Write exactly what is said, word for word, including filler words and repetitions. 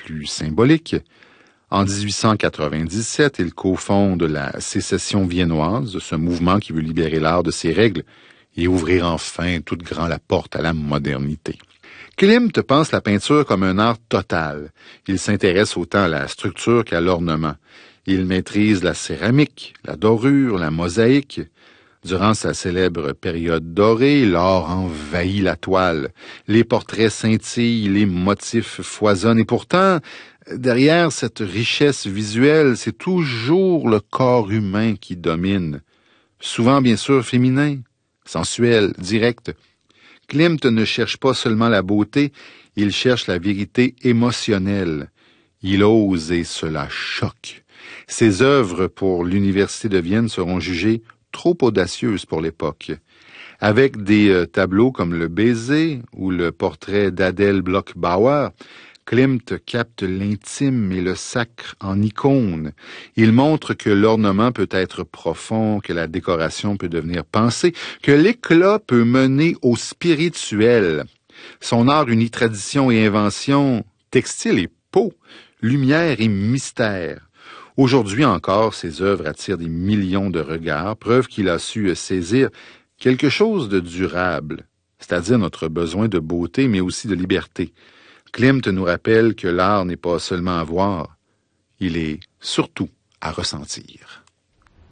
plus symbolique. En dix-huit cent quatre-vingt-dix-sept, il cofonde la Sécession viennoise, ce mouvement qui veut libérer l'art de ses règles et ouvrir enfin tout grand la porte à la modernité. Klimt pense la peinture comme un art total. Il s'intéresse autant à la structure qu'à l'ornement. Il maîtrise la céramique, la dorure, la mosaïque. Durant sa célèbre période dorée, l'or envahit la toile. Les portraits scintillent, les motifs foisonnent et pourtant, derrière cette richesse visuelle, c'est toujours le corps humain qui domine. Souvent, bien sûr, féminin, sensuel, direct. Klimt ne cherche pas seulement la beauté, il cherche la vérité émotionnelle. Il ose et cela choque. Ses œuvres pour l'Université de Vienne seront jugées trop audacieuses pour l'époque. Avec des euh, tableaux comme Le Baiser ou le portrait d'Adèle Bloch-Bauer, Klimt capte l'intime et le sacre en icône. Il montre que l'ornement peut être profond, que la décoration peut devenir pensée, que l'éclat peut mener au spirituel. Son art unit tradition et invention, textile et peau, lumière et mystère. Aujourd'hui encore, ses œuvres attirent des millions de regards, preuve qu'il a su saisir quelque chose de durable, c'est-à-dire notre besoin de beauté, mais aussi de liberté. Klimt nous rappelle que l'art n'est pas seulement à voir, il est surtout à ressentir.